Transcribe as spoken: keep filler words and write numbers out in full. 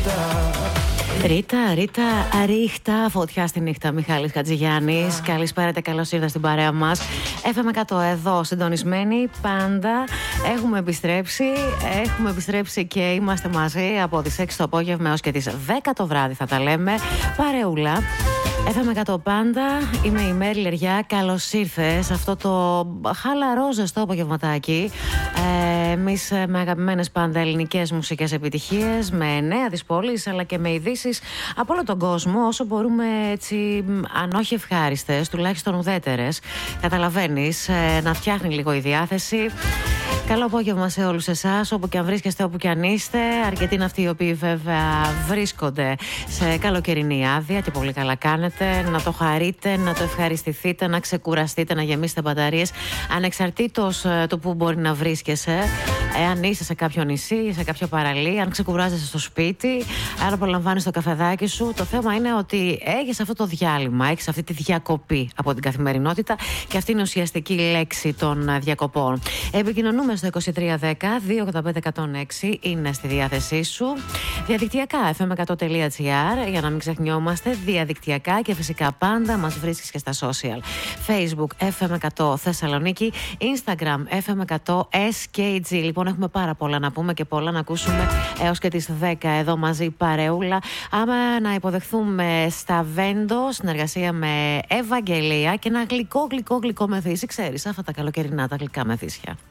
Ρίτα, Ρίτα, ρίχτα, φωτιά στη νύχτα. Μιχάλης Χατζηγιάννης. Καλησπέρα και καλώς ήρθατε στην παρέα μας. εφ εμ εκατό εδώ, συντονισμένοι πάντα. Έχουμε επιστρέψει, έχουμε επιστρέψει και είμαστε μαζί από τις έξι το απόγευμα έως και τις δέκα το βράδυ. Θα τα λέμε παρεούλα. εφ εμ εκατό πάντα, είμαι η Μέρη Λεριά. Καλώς ήρθες σε αυτό το χαλαρό ζεστό απογευματάκι. Ε, εμείς με αγαπημένες πάντα ελληνικές μουσικές επιτυχίες, με νέα της πόλης αλλά και με ειδήσεις από όλο τον κόσμο, όσο μπορούμε, έτσι, αν όχι ευχάριστες, τουλάχιστον ουδέτερες. Καταλαβαίνεις, ε, να φτιάχνει λίγο η διάθεση. Καλό απόγευμα σε όλους εσάς, όπου και αν βρίσκεστε, όπου και αν είστε. Αρκετοί είναι αυτοί οι οποίοι βέβαια βρίσκονται σε καλοκαιρινή άδεια και πολύ καλά κάνετε. Να το χαρείτε, να το ευχαριστηθείτε, να ξεκουραστείτε, να γεμίσετε μπαταρίες, ανεξαρτήτως του που μπορεί να βρίσκεσαι. Εάν είσαι σε κάποιο νησί, σε κάποια παραλία, αν ξεκουράζεσαι στο σπίτι, αν απολαμβάνεις το καφεδάκι σου. Το θέμα είναι ότι έχεις αυτό το διάλειμμα, έχεις αυτή τη διακοπή από την καθημερινότητα, και αυτή είναι η ουσιαστική λέξη των διακοπών. Επικοινωνούμε στο είκοσι τρία δέκα δύο ογδόντα πέντε εκατόν έξι, είναι στη διάθεσή σου. Διαδικτυακά εφ εμ εκατό τελεία τζι άρ, για να μην ξεχνιόμαστε. Διαδικτυακά και φυσικά πάντα μας βρίσκεις και στα social. Facebook εφ εμ εκατό Θεσσαλονίκη, Instagram εφ εμ εκατό ες κέι τζι. Λοιπόν, έχουμε πάρα πολλά να πούμε και πολλά να ακούσουμε έως και τις δέκα εδώ μαζί παρεούλα. Άμα να υποδεχθούμε στα Βέντο, συνεργασία με Ευαγγελία, και ένα γλυκό γλυκό γλυκό μεθύσι. Ξέρεις, αυτά τα καλοκαιρινά τα γλυκά μεθύσια.